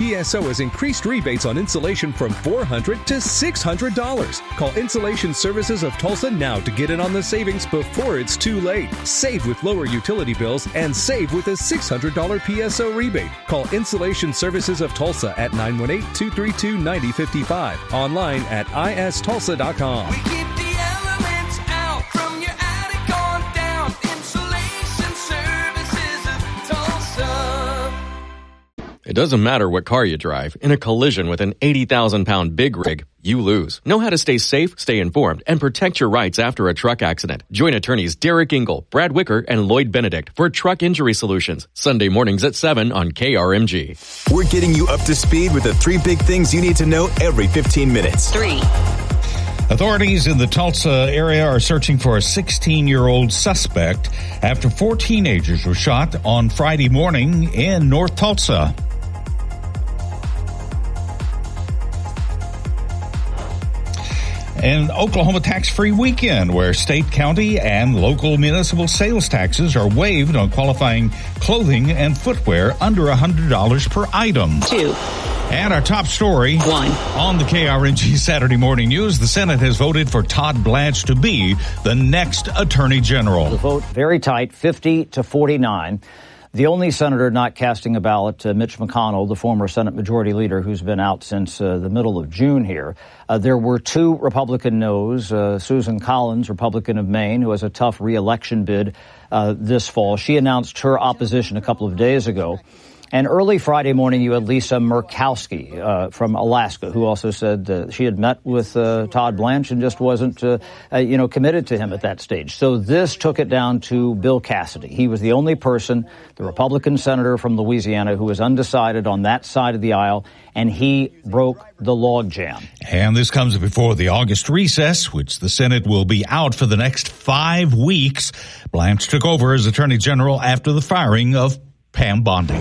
PSO has increased rebates on insulation from $400 to $600. Call Insulation Services of Tulsa now to get in on the savings before it's too late. Save with lower utility bills and save with a $600 PSO rebate. Call Insulation Services of Tulsa at 918-232-9055. Online at istulsa.com. We keep the elements out from your attic on down. Insulation Services of Tulsa. It doesn't matter what car you drive. In a collision with an 80,000-pound big rig, you lose. Know how to stay safe, stay informed, and protect your rights after a truck accident. Join attorneys Derek Engel, Brad Wicker, and Lloyd Benedict for Truck Injury Solutions. Sunday mornings at 7 on KRMG. We're getting you up to speed with the 3 big things you need to know every 15 minutes. 3. Authorities in the Tulsa area are searching for a 16-year-old suspect after 4 teenagers were shot on Friday morning in North Tulsa. An Oklahoma tax-free weekend where state, county, and local municipal sales taxes are waived on qualifying clothing and footwear under $100 per item. 2. And our top story 1. on the KRNG Saturday Morning News, the Senate has voted for Todd Blanche to be the next Attorney General. The vote very tight, 50-49. The only senator not casting a ballot, Mitch McConnell, the former Senate Majority Leader who's been out since the middle of June here. There were 2 Republican no's. Susan Collins, Republican of Maine, who has a tough re-election bid this fall. She announced her opposition a couple of days ago. And early Friday morning, you had Lisa Murkowski from Alaska, who also said she had met with Todd Blanche and just wasn't, committed to him at that stage. So this took it down to Bill Cassidy. He was the only person, the Republican senator from Louisiana, who was undecided on that side of the aisle, and he broke the logjam. And this comes before the August recess, which the Senate will be out for the next 5 weeks. Blanche took over as Attorney General after the firing of Pam Bondi.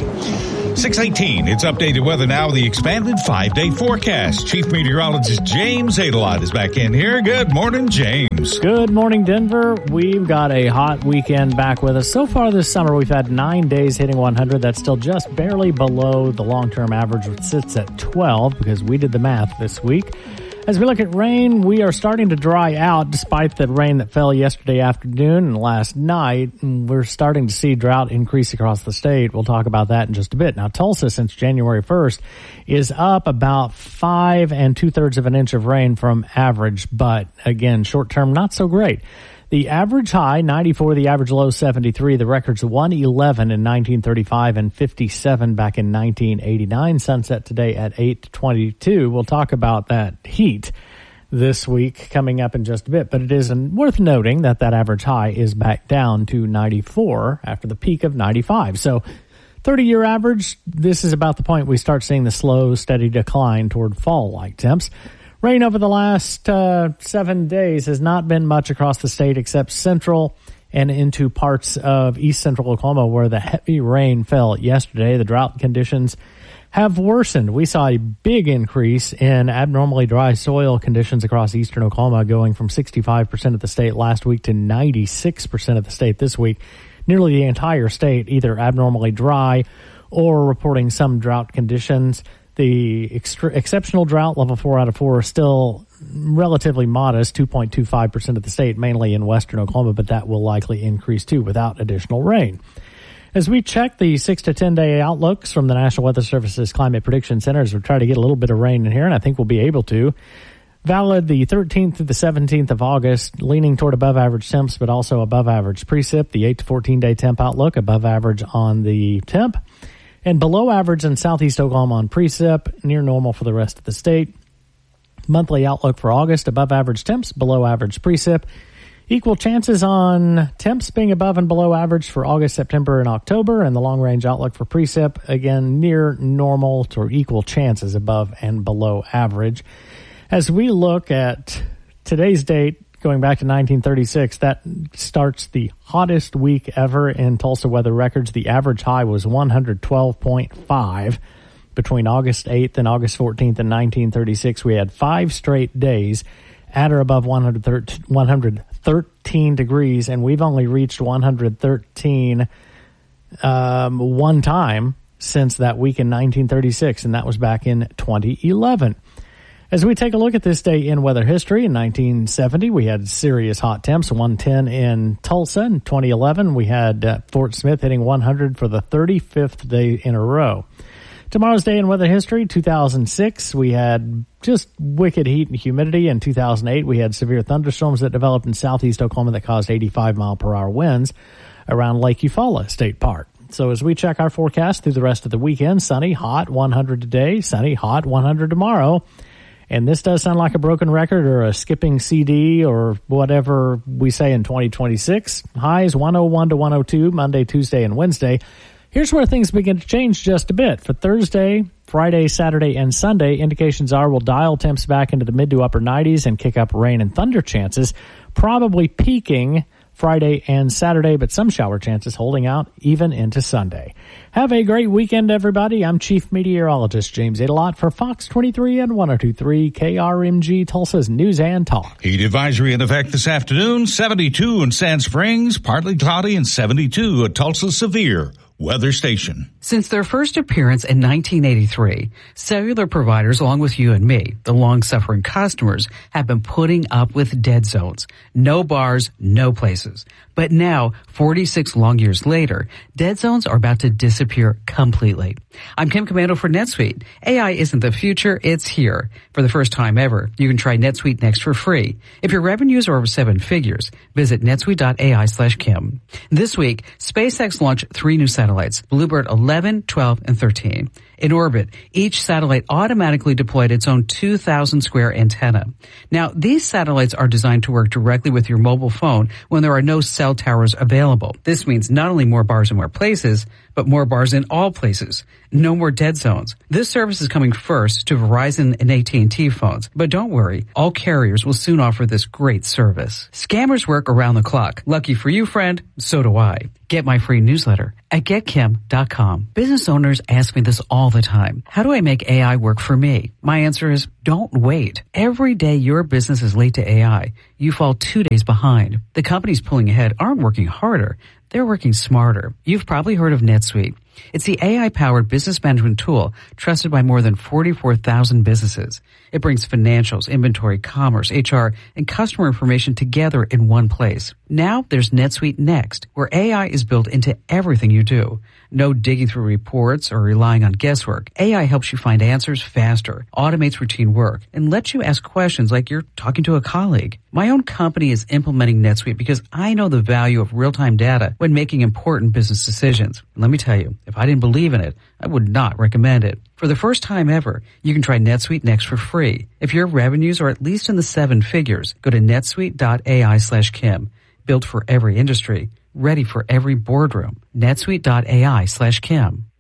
6:18. It's updated weather now. The expanded 5-day forecast. Chief Meteorologist James Adelot is back in here. Good morning, James. Good morning, Denver. We've got a hot weekend back with us. So far this summer, we've had 9 days hitting 100. That's still just barely below the long-term average, which sits at 12 because we did the math this week. As we look at rain, we are starting to dry out despite the rain that fell yesterday afternoon and last night. And we're starting to see drought increase across the state. We'll talk about that in just a bit. Now, Tulsa, since January 1st, is up about 5 2/3 of an inch of rain from average. But again, short term, not so great. The average high, 94, the average low, 73. The record's 111 in 1935 and 57 back in 1989. Sunset today at 8:22. We'll talk about that heat this week coming up in just a bit. But it is worth noting that average high is back down to 94 after the peak of 95. So 30-year average, this is about the point we start seeing the slow, steady decline toward fall-like temps. Rain over the last 7 days has not been much across the state except central and into parts of east central Oklahoma where the heavy rain fell yesterday. The drought conditions have worsened. We saw a big increase in abnormally dry soil conditions across eastern Oklahoma, going from 65% of the state last week to 96% of the state this week. Nearly the entire state either abnormally dry or reporting some drought conditions. The exceptional drought, level 4 out of 4, is still relatively modest, 2.25% of the state, mainly in western Oklahoma, but that will likely increase too without additional rain. As we check the 6 to 10 day outlooks from the National Weather Service's Climate Prediction Centers, we'll try to get a little bit of rain in here, and I think we'll be able to. Valid the 13th to the 17th of August, leaning toward above average temps, but also above average precip. The 8 to 14 day temp outlook, above average on the temp. And below average in southeast Oklahoma on precip, near normal for the rest of the state. Monthly outlook for August, above average temps, below average precip. Equal chances on temps being above and below average for August, September, and October. And the long-range outlook for precip, again, near normal to equal chances above and below average. As we look at today's date, going back to 1936, that starts the hottest week ever in Tulsa weather records. The average high was 112.5 between August 8th and August 14th in 1936. We had 5 straight days at or above 113 degrees, and we've only reached 113 one time since that week in 1936, and that was back in 2011. As we take a look at this day in weather history, in 1970, we had serious hot temps, 110 in Tulsa. In 2011, we had Fort Smith hitting 100 for the 35th day in a row. Tomorrow's day in weather history, 2006, we had just wicked heat and humidity. In 2008, we had severe thunderstorms that developed in southeast Oklahoma that caused 85-mile-per-hour winds around Lake Eufaula State Park. So as we check our forecast through the rest of the weekend, sunny, hot, 100 today, sunny, hot, 100 tomorrow. And this does sound like a broken record or a skipping CD or whatever we say in 2026. Highs 101 to 102 Monday, Tuesday, and Wednesday. Here's where things begin to change just a bit. For Thursday, Friday, Saturday, and Sunday, indications are we'll dial temps back into the mid to upper 90s and kick up rain and thunder chances, probably peaking Friday and Saturday, but some shower chances holding out even into Sunday. Have a great weekend, everybody. I'm Chief Meteorologist James Adelot for Fox 23 and 102.3 KRMG, Tulsa's News and Talk. Heat advisory in effect this afternoon, 72 in Sand Springs, partly cloudy, and 72 at Tulsa Severe Weather Station. Since their first appearance in 1983, cellular providers, along with you and me, the long-suffering customers, have been putting up with dead zones. No bars, no places. But now, 46 long years later, dead zones are about to disappear completely. I'm Kim Commando for NetSuite. AI isn't the future, it's here. For the first time ever, you can try NetSuite Next for free. If your revenues are over 7 figures, visit netsuite.ai/Kim. This week, SpaceX launched 3 new satellites, Bluebird 11, 12, and 13. In orbit, each satellite automatically deployed its own 2,000-square antenna. Now, these satellites are designed to work directly with your mobile phone when there are no cell towers available. This means not only more bars in more places, but more bars in all places. No more dead zones. This service is coming first to Verizon and AT&T phones. But don't worry, all carriers will soon offer this great service. Scammers work around the clock. Lucky for you, friend, so do I. Get my free newsletter at getkim.com. Business owners ask me this all the time. How do I make AI work for me? My answer is don't wait. Every day your business is late to AI, you fall 2 days behind. The companies pulling ahead aren't working harder. They're working smarter. You've probably heard of NetSuite. It's the AI-powered business management tool trusted by more than 44,000 businesses. It brings financials, inventory, commerce, HR, and customer information together in one place. Now there's NetSuite Next, where AI is built into everything you do. No digging through reports or relying on guesswork. AI helps you find answers faster, automates routine work, and lets you ask questions like you're talking to a colleague. My own company is implementing NetSuite because I know the value of real-time data when making important business decisions. And let me tell you, if I didn't believe in it, I would not recommend it. For the first time ever, you can try NetSuite Next for free. If your revenues are at least in the 7 figures, go to netsuite.ai/Kim. Built for every industry, ready for every boardroom. netsuite.ai/Kim.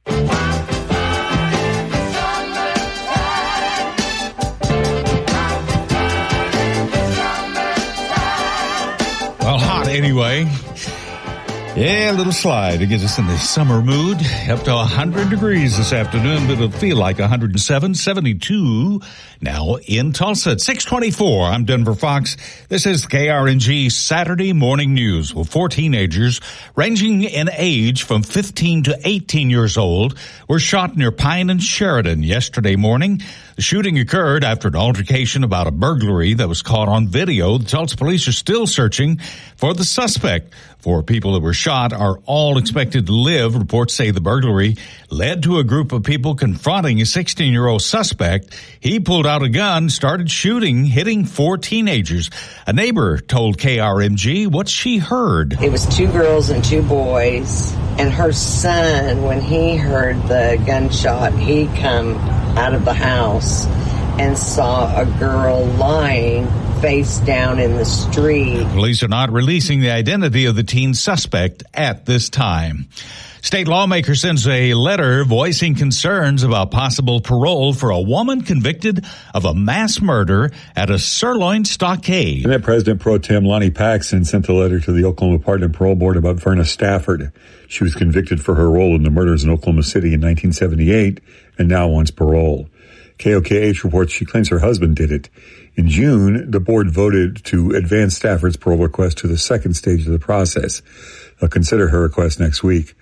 Well, hot anyway. Yeah, a little slide to get us in the summer mood. Up to 100 degrees this afternoon, but it'll feel like 107, 72 now in Tulsa at 6:24. I'm Denver Fox. This is KRNG Saturday Morning News. Well, 4 teenagers ranging in age from 15 to 18 years old were shot near Pine and Sheridan yesterday morning. The shooting occurred after an altercation about a burglary that was caught on video. The Tulsa police are still searching for the suspect. 4 people that were shot are all expected to live. Reports say the burglary led to a group of people confronting a 16-year-old suspect. He pulled out a gun, started shooting, hitting 4 teenagers. A neighbor told KRMG what she heard. It was 2 girls and 2 boys, and her son, when he heard the gunshot, he come out of the house and saw a girl lying face down in the street. Police are not releasing the identity of the teen suspect at this time. State lawmaker sends a letter voicing concerns about possible parole for a woman convicted of a mass murder at a sirloin stockade. Senate President Pro Tem Lonnie Paxson sent a letter to the Oklahoma Pardon and Parole Board about Verna Stafford. She was convicted for her role in the murders in Oklahoma City in 1978 and now wants parole. KOKH reports she claims her husband did it. In June, the board voted to advance Stafford's parole request to the second stage of the process. They'll consider her request next week.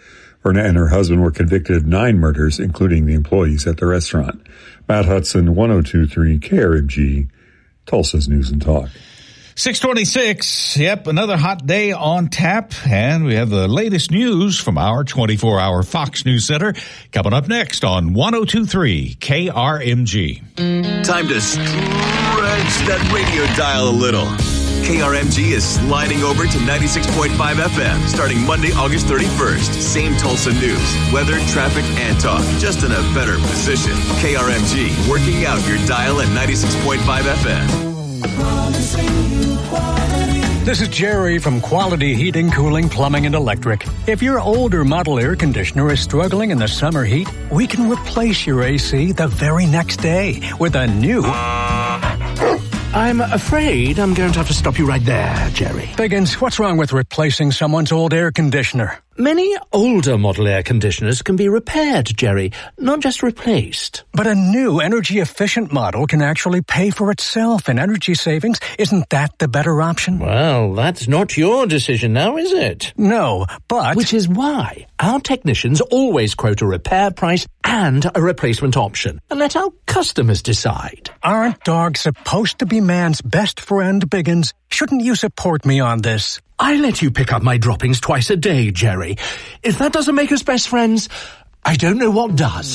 Verna and her husband were convicted of 9 murders, including the employees at the restaurant. Matt Hudson, 102.3 KRMG, Tulsa's News and Talk. 626. Yep, another hot day on tap. And we have the latest news from our 24-hour Fox News Center coming up next on 102.3 KRMG. Time to stretch that radio dial a little. KRMG is sliding over to 96.5 FM starting Monday, August 31st. Same Tulsa news, weather, traffic, and talk. Just in a better position. KRMG, working out your dial at 96.5 FM. This is Jerry from Quality Heating, Cooling, Plumbing, and Electric. If your older model air conditioner is struggling in the summer heat, we can replace your AC the very next day with a new... I'm afraid I'm going to have to stop you right there, Jerry. Biggins, what's wrong with replacing someone's old air conditioner? Many older model air conditioners can be repaired, Jerry, not just replaced. But a new energy-efficient model can actually pay for itself in energy savings. Isn't that the better option? Well, that's not your decision now, is it? No, but... Which is why our technicians always quote a repair price and a replacement option, and let our customers decide. Aren't dogs supposed to be man's best friend, Biggins? Shouldn't you support me on this? I let you pick up my droppings twice a day, Jerry. If that doesn't make us best friends, I don't know what does.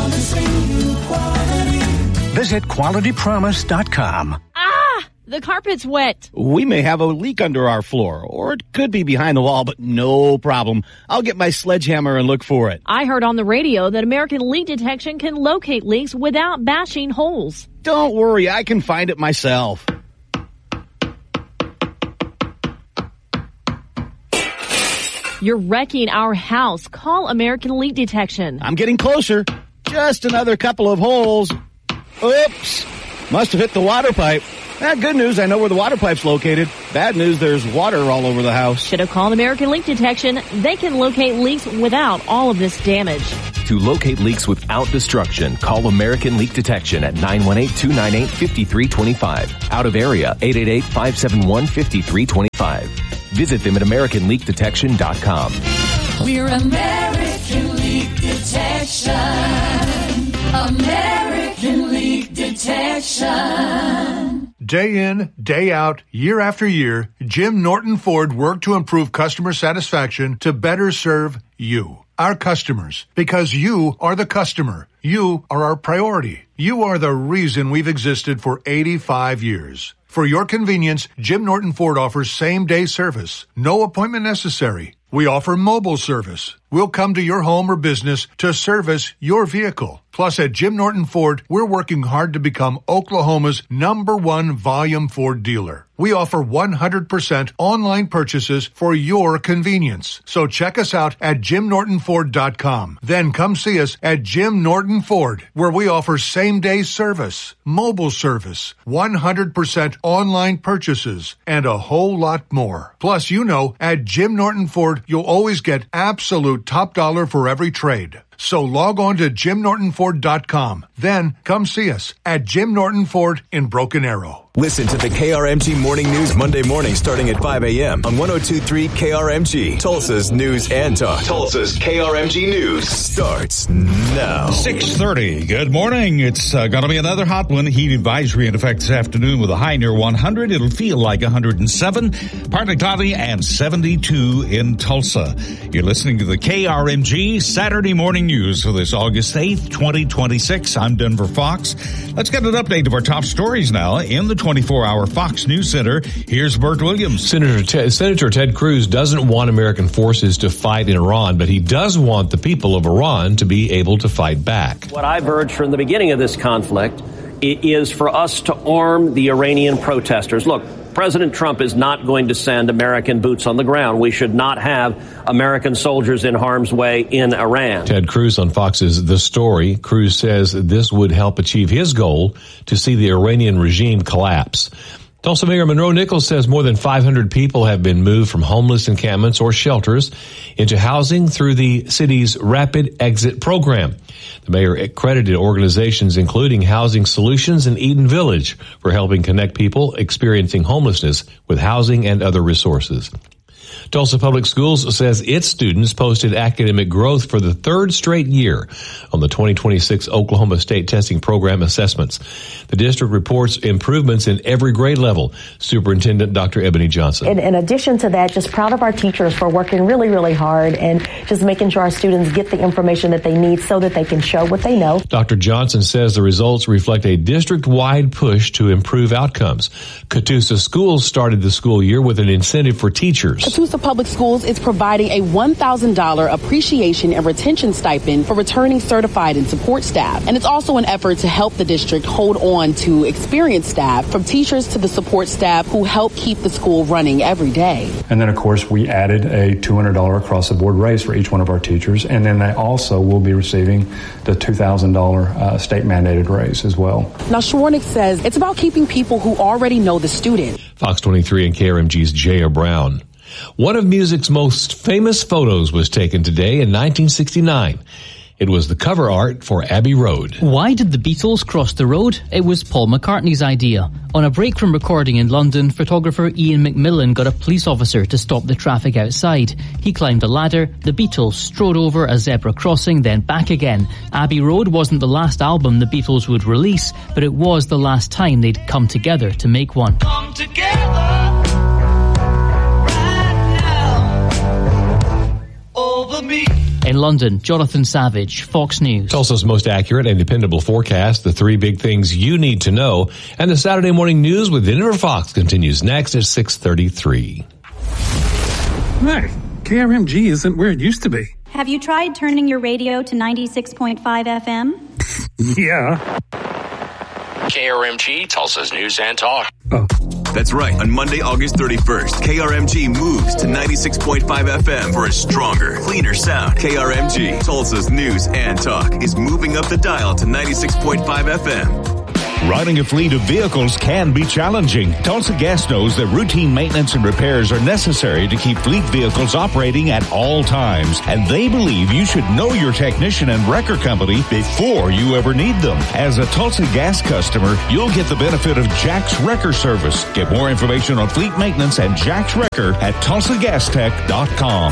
Visit QualityPromise.com. Ah! The carpet's wet. We may have a leak under our floor, or it could be behind the wall, but no problem. I'll get my sledgehammer and look for it. I heard on the radio that American Leak Detection can locate leaks without bashing holes. Don't worry, I can find it myself. You're wrecking our house. Call American Leak Detection. I'm getting closer. Just another couple of holes. Oops. Must have hit the water pipe. Good news, I know where the water pipe's located. Bad news, there's water all over the house. Should have called American Leak Detection. They can locate leaks without all of this damage. To locate leaks without destruction, call American Leak Detection at 918-298-5325. Out of area, 888-571-5325. Visit them at AmericanLeakDetection.com. We're American Leak Detection. American Leak Detection. Day in, day out, year after year, Jim Norton Ford worked to improve customer satisfaction to better serve you, our customers, because you are the customer. You are our priority. You are the reason we've existed for 85 years. For your convenience, Jim Norton Ford offers same-day service. No appointment necessary. We offer mobile service. We'll come to your home or business to service your vehicle. Plus, at Jim Norton Ford, we're working hard to become Oklahoma's #1 volume Ford dealer. We offer 100% online purchases for your convenience. So check us out at JimNortonFord.com. Then come see us at Jim Norton Ford, where we offer same-day service, mobile service, 100% online purchases, and a whole lot more. Plus, at Jim Norton Ford, you'll always get absolute top dollar for every trade. So log on to JimNortonFord.com. Then come see us at Jim Norton Ford in Broken Arrow. Listen to the KRMG Morning News Monday morning starting at 5 a.m. on 102.3 KRMG, Tulsa's News and Talk. Tulsa's KRMG News starts now. 6:30. Good morning. It's going to be another hot one. Heat advisory in effect this afternoon with a high near 100. It'll feel like 107. Partly cloudy and 72 in Tulsa. You're listening to the KRMG Saturday Morning News for this August 8th, 2026. I'm Denver Fox. Let's get an update of our top stories now in the 24-hour Fox News Center. Here's Bert Williams. Senator Ted Cruz doesn't want American forces to fight in Iran, but he does want the people of Iran to be able to fight back. What I've urged from the beginning of this conflict is for us to arm the Iranian protesters. Look, President Trump is not going to send American boots on the ground. We should not have American soldiers in harm's way in Iran. Ted Cruz on Fox's The Story. Cruz says this would help achieve his goal to see the Iranian regime collapse. Tulsa Mayor Monroe Nichols says more than 500 people have been moved from homeless encampments or shelters into housing through the city's Rapid Exit program. The mayor credited organizations including Housing Solutions and Eden Village for helping connect people experiencing homelessness with housing and other resources. Tulsa Public Schools says its students posted academic growth for the third straight year on the 2026 Oklahoma State Testing Program assessments. The district reports improvements in every grade level. Superintendent Dr. Ebony Johnson. In addition to that, just proud of our teachers for working really, really hard and just making sure our students get the information that they need so that they can show what they know. Dr. Johnson says the results reflect a district-wide push to improve outcomes. Catoosa Schools started the school year with an incentive for teachers. Catoosa Public Schools is providing a $1,000 appreciation and retention stipend for returning certified and support staff. And it's also an effort to help the district hold on to experienced staff, from teachers to the support staff who help keep the school running every day. And then, of course, we added a $200 across-the-board raise for each one of our teachers. And then they also will be receiving the $2,000 state-mandated raise as well. Now, Schwarnick says it's about keeping people who already know the student. Fox 23 and KRMG's Jaya Brown. One of music's most famous photos was taken today in 1969. It was the cover art for Abbey Road. Why did the Beatles cross the road? It was Paul McCartney's idea. On a break from recording in London, photographer Ian McMillan got a police officer to stop the traffic outside. He climbed a ladder, the Beatles strode over a zebra crossing, then back again. Abbey Road wasn't the last album the Beatles would release, but it was the last time they'd come together to make one. Come together right now over me. In London, Jonathan Savage, Fox News. Tulsa's most accurate and dependable forecast, the three big things you need to know, and the Saturday morning news with Denver Fox continues next at 6:33. Hey, KRMG isn't where it used to be. Have you tried turning your radio to 96.5 FM? Yeah. KRMG, Tulsa's News and Talk. Oh. That's right. On Monday, August 31st, KRMG moves to 96.5 FM for a stronger, cleaner sound. KRMG, Tulsa's News and Talk, is moving up the dial to 96.5 FM. Running a fleet of vehicles can be challenging. Tulsa Gas knows that routine maintenance and repairs are necessary to keep fleet vehicles operating at all times. And they believe you should know your technician and wrecker company before you ever need them. As a Tulsa Gas customer, you'll get the benefit of Jack's Wrecker Service. Get more information on fleet maintenance and Jack's Wrecker at TulsaGasTech.com.